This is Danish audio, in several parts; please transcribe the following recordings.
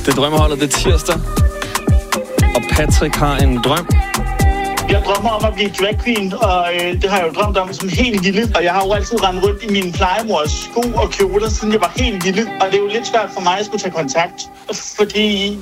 Det er drømmeholdet, det er tirsdag. Og Patrick har en drøm. Jeg drømmer om at blive drag queen, og det har jeg jo drømt om som helt lille. Og jeg har jo altid rendt rundt i min plejemors sko og kjoler, siden jeg var helt lille. Og det er jo lidt svært for mig at skulle tage kontakt. Fordi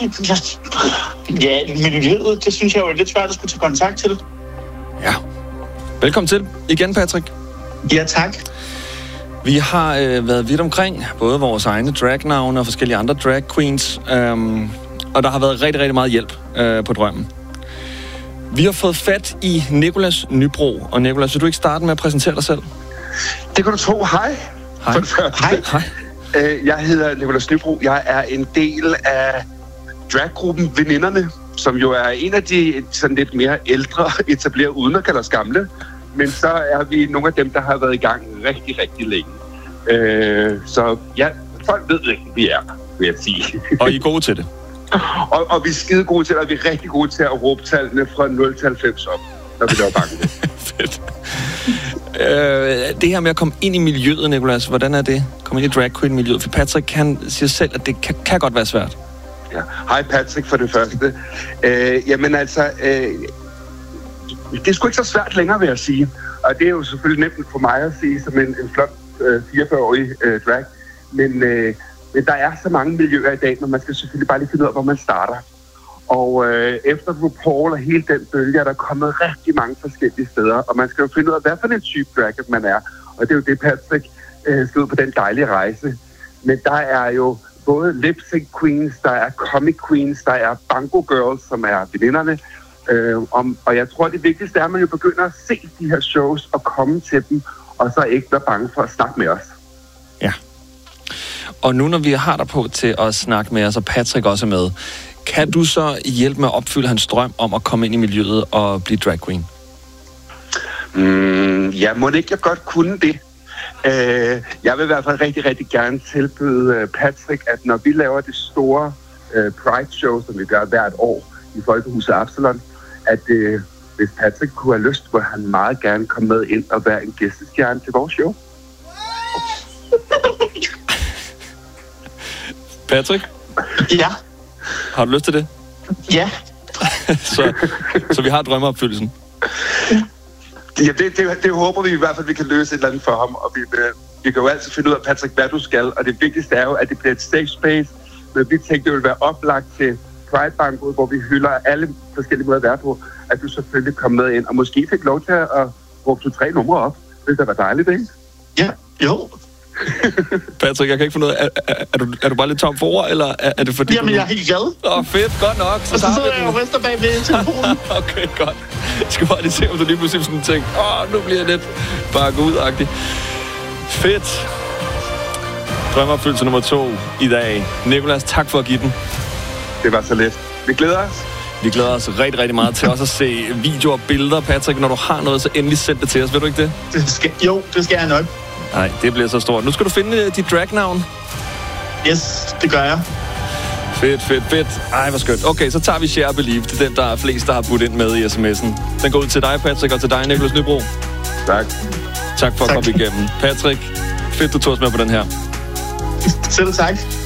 miljøet, det synes jeg jo er lidt svært at skulle tage kontakt til. Ja. Velkommen til igen, Patrick. Ja, tak. Vi har været vidt omkring, både vores egne dragnavne og forskellige andre drag queens. Og der har været rigtig, rigtig meget hjælp på drømmen. Vi har fået fat i Nicolas Nybro. Og Nicolas, vil du ikke starte med at præsentere dig selv? Det kan du tro. Hej. Hej. Hej. Jeg hedder Nicolas Nybro. Jeg er en del af draggruppen Veninderne, som jo er en af de sådan lidt mere ældre etablerede, uden at kalde os gamle. Men så er vi nogle af dem, der har været i gang rigtig, rigtig længe. Så ja, folk ved ikke, vi er, vil jeg sige. Og I er gode til det? Og vi er skide gode til det, og vi er rigtig gode til at råbe tallene fra 0 til 90 op, når vi laver banken. Fedt. Det her med at komme ind i miljøet, Nicolas, hvordan er det? Komme ind i drag queen-miljøet? For Patrick, han siger selv, at det kan godt være svært. Ja. Hej Patrick for det første. Jamen altså, det er sgu ikke så svært længere, vil jeg sige. Og det er jo selvfølgelig nemt for mig at sige som en flot 44-årig drag. Men der er så mange miljøer i dag, men man skal selvfølgelig bare lige finde ud af, hvor man starter. Og efter RuPaul og hele den bølge, er der kommet rigtig mange forskellige steder. Og man skal jo finde ud af, hvad for en type drag man er. Og det er jo det, Patrick skal ud på den dejlige rejse. Men der er jo både lip-sync queens, der er comic queens, der er bango girls, som er veninderne. Og jeg tror, det vigtigste er, at man jo begynder at se de her shows og komme til dem, og så ikke være bange for at snakke med os. Ja. Og nu når vi har dig på til at snakke med os, og Patrick også er med, kan du så hjælpe med at opfylde hans drøm om at komme ind i miljøet og blive drag queen? Ja, må ikke jeg godt kunne det? Jeg vil i hvert fald rigtig, rigtig gerne tilbyde Patrick, at når vi laver det store Pride-show, som vi gør hvert år i Folkehuset Absalon, at hvis Patrick kunne have lyst, vil han meget gerne komme med ind og være en gæstestjerne til vores show. Patrick? Ja. Har du lyst til det? Ja. så vi har drømmeopfyldelsen? Ja, det håber vi i hvert fald, vi kan løse et eller andet for ham. Og vi kan jo altid finde ud af, Patrick, hvad du skal. Og det vigtigste er jo, at det bliver et safe space. Men vi tænkte, det vil være oplagt til Pride Banko, hvor vi hylder alle forskellige måder at være på, at du selvfølgelig kommer med ind. Og måske fik lov til at råbe 2-3 numre op. Det var dejligt, ikke? Ja, jo. Patrick, jeg kan ikke finde ud af, er du bare lidt tom for ord, eller er det fordi... Jamen, jeg er helt glad. Fedt, godt nok. Så sidder jeg jo vester bag ved telefonen. Okay, godt. Jeg skal bare lige se, om du lige pludselig sådan tænker, nu bliver jeg lidt bakket ud-agtig. Fedt. Drømmeopfyldelse nummer 2 i dag. Nicolas, tak for at give den. Det var så let. Vi glæder os. Vi glæder os rigtig, rigtig meget til også at se videoer og billeder. Patrick, når du har noget, så endelig send det til os. Vil du ikke det? Det skal jeg nok. Nej, det bliver så stort. Nu skal du finde dit dragnavn. Yes, det gør jeg. Fedt. Ej, hvor skønt. Okay, så tager vi Share Believe. Det er den, der er flest, der har budt ind med i sms'en. Den går ud til dig, Patrick, og til dig, Nicolas Nybro. Tak for at komme igennem. Patrick, fedt, du tog os med på den her. Selv tak.